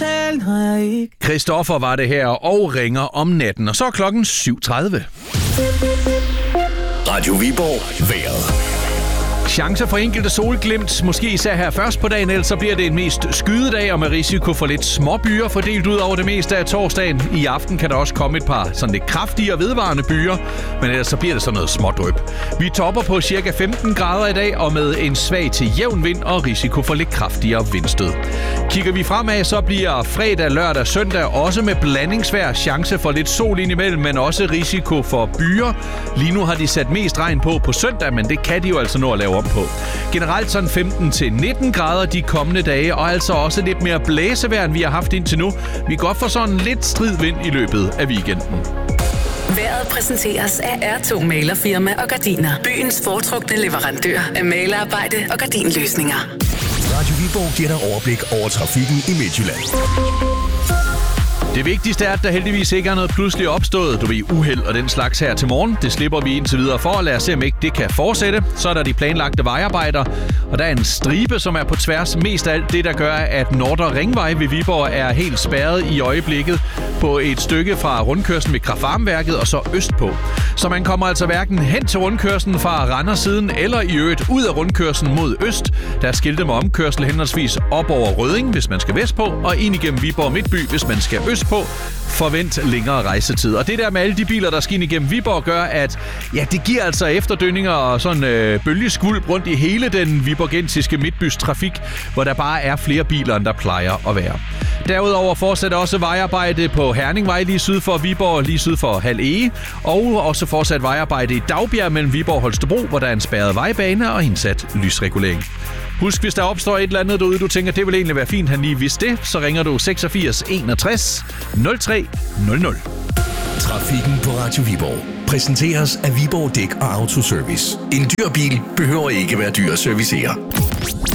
aftalen har jeg ikke. Christoffer var det her og ringer om natten, og så er klokken 7:30. Radio Viborg vejret. Chancer for enkelte solglimt, måske især her først på dagen, ellers så bliver det en mest skydedag og med risiko for lidt småbyer fordelt ud over det meste af torsdagen. I aften kan der også komme et par sådan lidt kraftige og vedvarende byer, men ellers så bliver det sådan noget smådryp. Vi topper på cirka 15 grader i dag og med en svag til jævn vind og risiko for lidt kraftigere vindstød. Kigger vi fremad, så bliver fredag, lørdag, søndag også med blandingsvejr, chance for lidt sol indimellem, men også risiko for byer. Lige nu har de sat mest regn på søndag, men det kan de jo altså nå at lave om på. Generelt sådan 15-19 grader de kommende dage, og altså også lidt mere blæsevejr, end vi har haft indtil nu. Vi går for sådan lidt stridvind i løbet af weekenden. Vejret præsenteres af R2 Malerfirma og Gardiner. Byens foretrukne leverandør af malerarbejde og gardinløsninger. Radio Viborg giver dig overblik over trafikken i Midtjylland. Det vigtigste er, at der heldigvis ikke er noget pludselig opstået. Du ved, uheld og den slags her til morgen. Det slipper vi indtil videre for. Lad os se, om ikke det kan fortsætte. Så er der de planlagte vejarbejder. Og der er en stribe, som er på tværs. Mest af alt det, der gør, at Nordre Ringvej ved Viborg er helt spærret i øjeblikket på et stykke fra rundkørslen ved Kraft-Varme-værket og så østpå. Så man kommer altså hverken hen til rundkørslen fra Randersiden eller i øvrigt ud af rundkørslen mod øst. Der er skiltet med omkørsel henholdsvis op over Rødding, hvis man skal vestpå, og ind igennem Viborg Midtby, hvis man skal østpå. Forvent længere rejsetid. Og det der med alle de biler, der skal ind igennem Viborg, gør, at ja, det giver altså efterdønninger og sådan bølgeskvulp rundt i hele den viborgensiske midtbys trafik, hvor der bare er flere biler, end der plejer at være. Derudover fortsætter også vejarbejde på Herningvej lige syd for Viborg, lige syd for Hald Ege, og også fortsat vejarbejde i Dagbjerg mellem Viborg og Holstebro, hvor der er en spærret vejbane og indsat lysregulering. Husk, hvis der opstår et eller andet derude, du tænker, det vil egentlig være fint, han lige vidste det, så ringer du 86 61 03 00. Trafikken på Radio Viborg præsenteres af Viborg Dæk og Autoservice. En dyr bil behøver ikke være dyr at servicere.